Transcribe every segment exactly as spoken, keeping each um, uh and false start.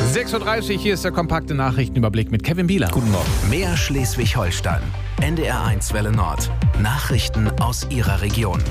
sechs Uhr dreißig, hier ist der kompakte Nachrichtenüberblick mit Kevin Bieler. Guten Morgen. Mehr Schleswig-Holstein. N D R eins Welle Nord. Nachrichten aus Ihrer Region.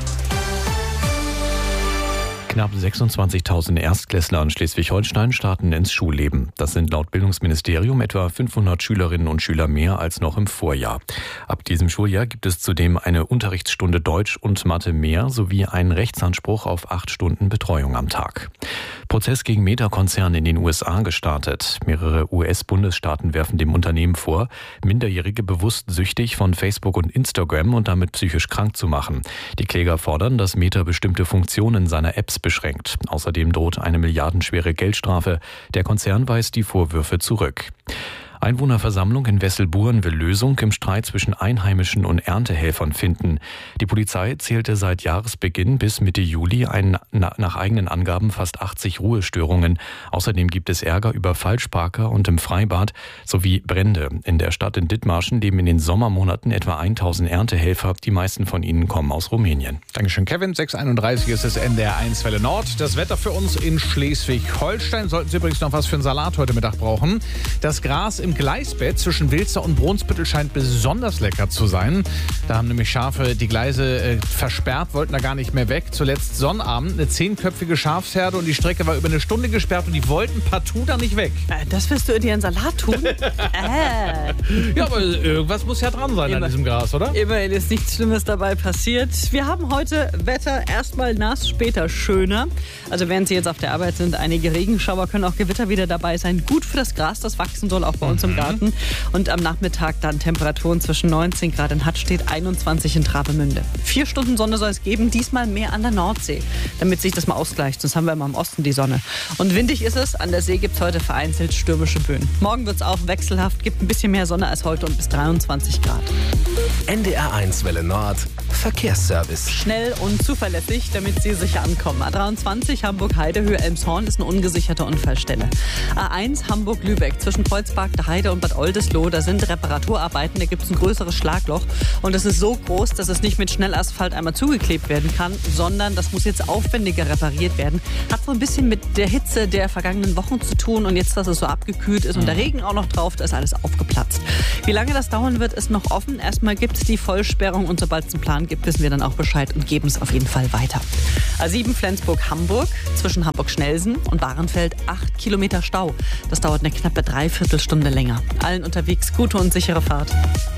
Knapp sechsundzwanzigtausend Erstklässler in Schleswig-Holstein starten ins Schulleben. Das sind laut Bildungsministerium etwa fünfhundert Schülerinnen und Schüler mehr als noch im Vorjahr. Ab diesem Schuljahr gibt es zudem eine Unterrichtsstunde Deutsch und Mathe mehr sowie einen Rechtsanspruch auf acht Stunden Betreuung am Tag. Prozess gegen Meta-Konzern in den U S A gestartet. Mehrere U S-Bundesstaaten werfen dem Unternehmen vor, Minderjährige bewusst süchtig von Facebook und Instagram und damit psychisch krank zu machen. Die Kläger fordern, dass Meta bestimmte Funktionen seiner Apps beschränkt. Außerdem droht eine milliardenschwere Geldstrafe. Der Konzern weist die Vorwürfe zurück. Einwohnerversammlung in Wesselburen will Lösung im Streit zwischen Einheimischen und Erntehelfern finden. Die Polizei zählte seit Jahresbeginn bis Mitte Juli ein, nach eigenen Angaben fast achtzig Ruhestörungen. Außerdem gibt es Ärger über Falschparker und im Freibad sowie Brände. In der Stadt in Dithmarschen leben in den Sommermonaten etwa tausend Erntehelfer. Die meisten von ihnen kommen aus Rumänien. Dankeschön, Kevin. sechs Uhr einunddreißig ist es N D R eins Welle Nord. Das Wetter für uns in Schleswig-Holstein. Sollten Sie übrigens noch was für einen Salat heute Mittag brauchen. Das Gras im Im Gleisbett zwischen Wilster und Brunsbüttel scheint besonders lecker zu sein. Da haben nämlich Schafe die Gleise äh, versperrt, wollten da gar nicht mehr weg. Zuletzt Sonnabend eine zehnköpfige Schafsherde und die Strecke war über eine Stunde gesperrt und die wollten partout da nicht weg. Äh, das wirst du in dir einen Salat tun? äh. Ja, aber irgendwas muss ja dran sein Immer. an diesem Gras, oder? Immerhin ist nichts Schlimmes dabei passiert. Wir haben heute Wetter erstmal nass, später schöner. Also während Sie jetzt auf der Arbeit sind, einige Regenschauer, können auch Gewitter wieder dabei sein. Gut für das Gras, das wachsen soll, auch bei uns im Garten. Und am Nachmittag dann Temperaturen zwischen neunzehn Grad in Hattstedt, einundzwanzig in Travemünde. Vier Stunden Sonne soll es geben, diesmal mehr an der Nordsee, damit sich das mal ausgleicht. Sonst haben wir immer im Osten die Sonne. Und windig ist es, an der See gibt es heute vereinzelt stürmische Böen. Morgen wird es auch wechselhaft, gibt ein bisschen mehr Sonne als heute und bis dreiundzwanzig Grad. N D R eins Welle Nord. Verkehrsservice. Schnell und zuverlässig, damit Sie sicher ankommen. A dreiundzwanzig Hamburg-Heidehöhe Elmshorn ist eine ungesicherte Unfallstelle. A eins Hamburg-Lübeck zwischen Kreuzberg, der Heide und Bad Oldesloe, da sind Reparaturarbeiten, da gibt es ein größeres Schlagloch und es ist so groß, dass es nicht mit Schnellasphalt einmal zugeklebt werden kann, sondern das muss jetzt aufwendiger repariert werden. Hat so ein bisschen mit der Hitze der vergangenen Wochen zu tun und jetzt, dass es so abgekühlt ist und der Regen auch noch drauf, da ist alles aufgeplatzt. Wie lange das dauern wird, ist noch offen. Erstmal gibt es die Vollsperrung und sobald es einen Plan gibt, wissen wir dann auch Bescheid und geben es auf jeden Fall weiter. A sieben Flensburg-Hamburg zwischen Hamburg-Schnelsen und Bahrenfeld acht Kilometer Stau. Das dauert eine knappe Dreiviertelstunde länger. Allen unterwegs gute und sichere Fahrt.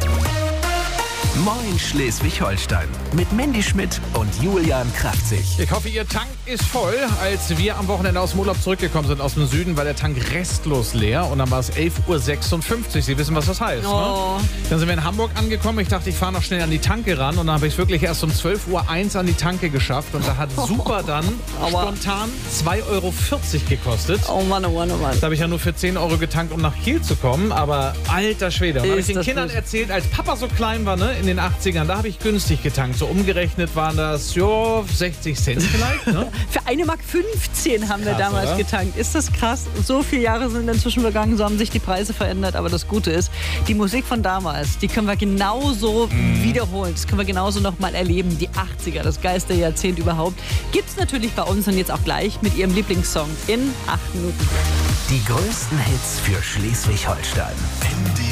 Moin Schleswig-Holstein mit Mandy Schmidt und Julian Kraftzig. Ich hoffe, Ihr Tank ist voll. Als wir am Wochenende aus dem Urlaub zurückgekommen sind aus dem Süden, war der Tank restlos leer und dann war es elf Uhr sechsundfünfzig. Sie wissen, was das heißt, oh. ne? Dann sind wir in Hamburg angekommen. Ich dachte, ich fahre noch schnell an die Tanke ran und dann habe ich es wirklich erst um zwölf Uhr eins an die Tanke geschafft und da hat Super dann spontan zwei Euro vierzig gekostet. Oh Mann, oh Mann, oh Mann. Da habe ich ja nur für zehn Euro getankt, um nach Kiel zu kommen, aber alter Schwede. Und habe ich den Kindern gut. erzählt, als Papa so klein war, ne, in den achtzigern, da habe ich günstig getankt. So umgerechnet waren das, jo, sechzig Cent vielleicht, ne? Für eine Mark fünfzehn haben wir Krass, damals oder? getankt. Ist das krass? So viele Jahre sind inzwischen vergangen, so haben sich die Preise verändert. Aber das Gute ist, die Musik von damals, die können wir genauso mm. wiederholen. Das können wir genauso nochmal erleben. Die achtziger, das geilste Jahrzehnt überhaupt. Gibt's natürlich bei uns und jetzt auch gleich mit Ihrem Lieblingssong in acht Minuten. Die größten Hits für Schleswig-Holstein. N D